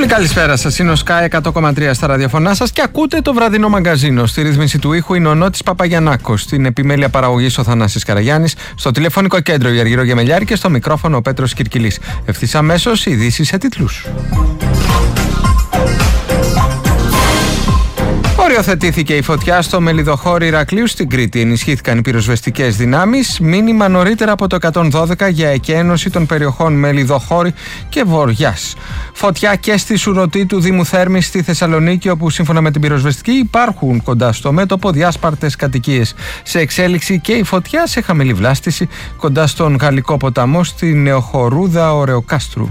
Καλησπέρα σας, είναι ο Sky 100,3 στα ραδιοφωνά σας και ακούτε το βραδινό μαγκαζίνο. Στη ρύθμιση του ήχου είναι ο Νότης Παπαγιαννάκος, στην επιμέλεια παραγωγής ο Θανάσης Καραγιάννης, στο τηλεφωνικό κέντρο η Αργυρό Γεμελιάρη και στο μικρόφωνο ο Πέτρος Κυρκυλής. Ευθύς αμέσως ειδήσεις σε τίτλους. Οριοθετήθηκε η φωτιά στο Μελιδοχώρι Ηρακλείου στην Κρήτη. Ενισχύθηκαν οι πυροσβεστικές δυνάμεις. Μήνυμα νωρίτερα από το 112 για εκένωση των περιοχών Μελιδοχώρι και Βοριάς. Φωτιά και στη Σουρωτή του Δήμου Θέρμης στη Θεσσαλονίκη, όπου σύμφωνα με την πυροσβεστική υπάρχουν κοντά στο μέτωπο διάσπαρτες κατοικίες. Σε εξέλιξη και η φωτιά σε χαμηλή βλάστηση κοντά στον Γαλλικό ποταμό στη Νεοχορούδα Ωρεοκάστρου.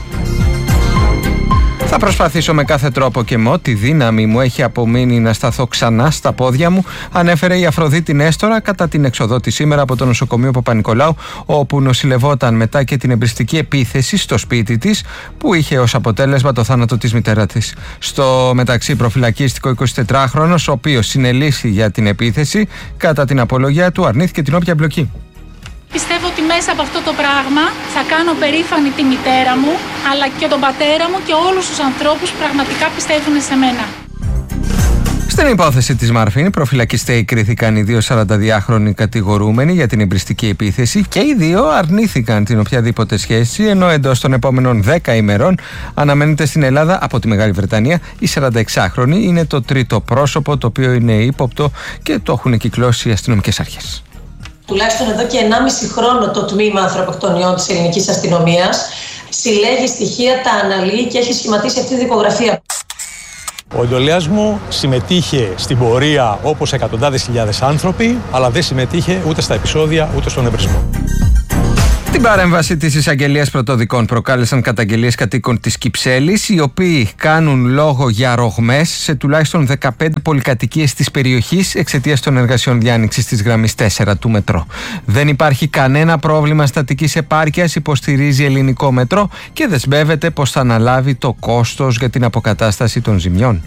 Θα προσπαθήσω με κάθε τρόπο και με ό,τι δύναμη μου έχει απομείνει να σταθώ ξανά στα πόδια μου, ανέφερε η Αφροδίτη Νέστορα κατά την εξοδό της σήμερα από το νοσοκομείο Παπα-Νικολάου, όπου νοσηλευόταν μετά και την εμπριστική επίθεση στο σπίτι της, που είχε ως αποτέλεσμα το θάνατο της μητέρα της. Στο μεταξύ προφυλακίστηκε ο 24χρονος, ο οποίος συνελήφθη για την επίθεση. Κατά την απολογία του αρνήθηκε την όποια εμπλοκή. Πιστεύω ότι μέσα από αυτό το πράγμα θα κάνω περήφανη τη μητέρα μου, αλλά και τον πατέρα μου και όλους τους ανθρώπους που πραγματικά πιστεύουν σε μένα. Στην υπόθεση της Μαρφίν, προφυλακιστέοι κρίθηκαν οι δύο 42χρονοι κατηγορούμενοι για την εμπριστική επίθεση και οι δύο αρνήθηκαν την οποιαδήποτε σχέση, ενώ εντός των επόμενων 10 ημερών αναμένεται στην Ελλάδα από τη Μεγάλη Βρετανία. Η 46χρονη είναι το τρίτο πρόσωπο το οποίο είναι ύποπτο και το έχουν κυκλώσει οι αστυνομικές αρχές. Τουλάχιστον εδώ και 1,5 χρόνο το τμήμα ανθρωποκτονιών της ελληνικής αστυνομίας συλλέγει στοιχεία, τα αναλύει και έχει σχηματίσει αυτή τη δικογραφία. Ο εντολέας μου συμμετείχε στην πορεία όπως εκατοντάδες χιλιάδες άνθρωποι, αλλά δεν συμμετείχε ούτε στα επεισόδια ούτε στον εμπρισμό. Την παρέμβαση της εισαγγελίας πρωτοδικών προκάλεσαν καταγγελίες κατοίκων της Κυψέλης, οι οποίοι κάνουν λόγο για ρογμές σε τουλάχιστον 15 πολυκατοικίες της περιοχής εξαιτίας των εργασιών διάνοιξης της γραμμής 4 του μετρό. Δεν υπάρχει κανένα πρόβλημα στατικής επάρκειας, υποστηρίζει ελληνικό μετρό και δεσμεύεται πως θα αναλάβει το κόστος για την αποκατάσταση των ζημιών.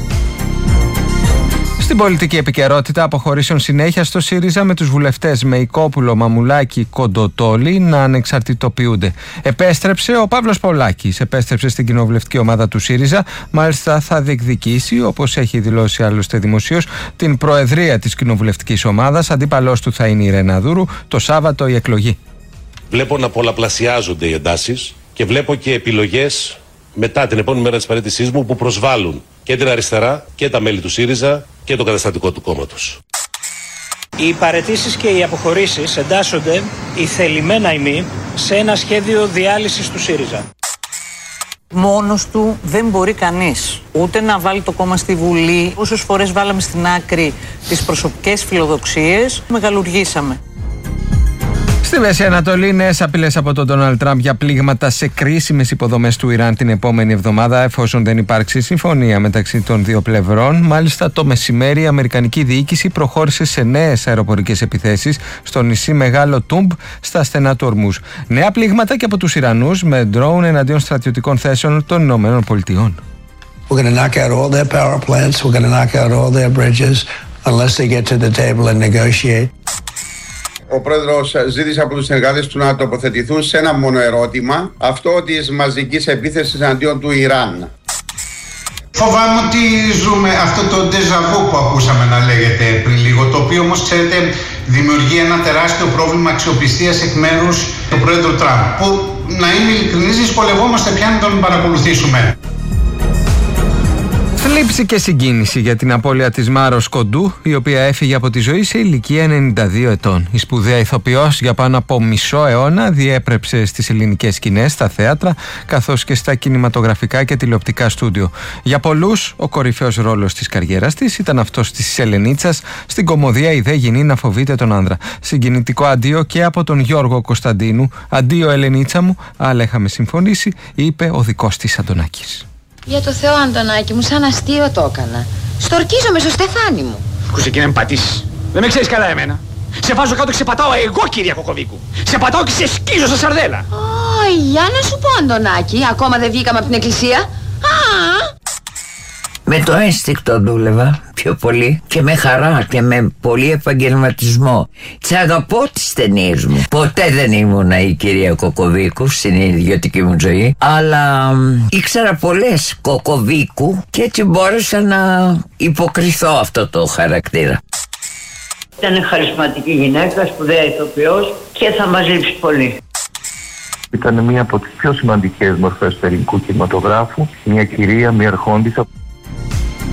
Στην πολιτική επικαιρότητα, αποχωρήσεων συνέχεια στο ΣΥΡΙΖΑ με τους βουλευτές Μεϊκόπουλο, Μαμουλάκη, Κοντοτόλη να ανεξαρτητοποιούνται. Επέστρεψε ο Παύλος Πολάκης, επέστρεψε στην κοινοβουλευτική ομάδα του ΣΥΡΙΖΑ. Μάλιστα θα διεκδικήσει, όπως έχει δηλώσει άλλωστε δημοσίως, την προεδρία της κοινοβουλευτικής ομάδας. Αντίπαλός του θα είναι η Ρένα Δούρου το Σάββατο η εκλογή. Βλέπω να πολλαπλασιάζονται οι εντάσεις και βλέπω και επιλογές μετά την επόμενη μέρα της παραίτησής μου που προσβάλλουν και την αριστερά και τα μέλη του ΣΥΡΙΖΑ και το καταστατικό του κόμματος. Οι παραιτήσεις και οι αποχωρήσεις εντάσσονται ηθελημένα ημί σε ένα σχέδιο διάλυσης του ΣΥΡΙΖΑ. Μόνος του δεν μπορεί κανείς ούτε να βάλει το κόμμα στη Βουλή. Όσες φορές βάλαμε στην άκρη τις προσωπικές φιλοδοξίες, μεγαλουργήσαμε. Στη Μέση Ανατολή, νέες απειλές από τον Ντόναλντ Τραμπ για πλήγματα σε κρίσιμες υποδομές του Ιράν την επόμενη εβδομάδα, εφόσον δεν υπάρξει συμφωνία μεταξύ των δύο πλευρών. Μάλιστα, το μεσημέρι η Αμερικανική διοίκηση προχώρησε σε νέες αεροπορικές επιθέσεις στο νησί Μεγάλο Τούμπ, στα στενά του Ορμούζ. Νέα πλήγματα και από τους Ιρανούς με ντρόουν εναντίον στρατιωτικών θέσεων των Ηνωμένων Πολιτειών. We're going to knock out all their power plants. We're going to knock out all their bridges unless they get to the table and negotiate. Ο πρόεδρος ζήτησε από τους συνεργάτες του να τοποθετηθούν σε ένα μόνο ερώτημα, αυτό της μαζικής επίθεσης εναντίον του Ιράν. Φοβάμαι ότι ζούμε αυτό το ντεζαβού που ακούσαμε να λέγεται πριν λίγο, το οποίο όμως, ξέρετε, δημιουργεί ένα τεράστιο πρόβλημα αξιοπιστίας εκ μέρους του πρόεδρου Τραμπ, που, να είμαι ειλικρινής, δυσκολευόμαστε πια να τον παρακολουθήσουμε. Θλίψη και συγκίνηση για την απώλεια της Μάρος Κοντού, η οποία έφυγε από τη ζωή σε ηλικία 92 ετών. Η σπουδαία ηθοποιός για πάνω από μισό αιώνα διέπρεψε στις ελληνικές σκηνές, στα θέατρα, καθώς και στα κινηματογραφικά και τηλεοπτικά στούντιο. Για πολλούς, ο κορυφαίος ρόλος της καριέρας της ήταν αυτός της Ελενίτσας στην κωμωδία «Η δε γυνή να φοβείται τον άνδρα». Συγκινητικό αντίο και από τον Γιώργο Κωνσταντίνου. «Αντίο Ελενίτσα μου, άλλα είχαμε συμφωνήσει», είπε ο δικός της Αντωνάκης. Για το Θεό, Αντωνάκη μου, σαν αστείο το έκανα. Στορκίζομαι στο στεφάνι μου. Ακούσε και να με πατήσεις. Δεν με ξέρεις καλά εμένα. Σε βάζω κάτω και σε πατάω εγώ, κυρία Κοκοβίκου. Σε πατάω και σε σκίζω στα σαρδέλα. Για να σου πω, Αντωνάκη, ακόμα δεν βγήκαμε από την εκκλησία. Με το ένστικτο δούλευα. πιο πολύ και με χαρά και με πολύ επαγγελματισμό. Τις αγαπώ τις ταινίες μου. Ποτέ δεν ήμουνα η κυρία Κοκοβίκου στην ιδιωτική μου ζωή, αλλά ήξερα πολλές Κοκοβίκου και έτσι μπόρεσα να υποκριθώ αυτό το χαρακτήρα. Ήταν χαρισματική γυναίκα, σπουδαία ηθοποιός και θα μας λείψει πολύ. Ήταν μία από τις πιο σημαντικές μορφές του ελληνικού κινηματογράφου, μια κυρία, μια αρχόντισσα.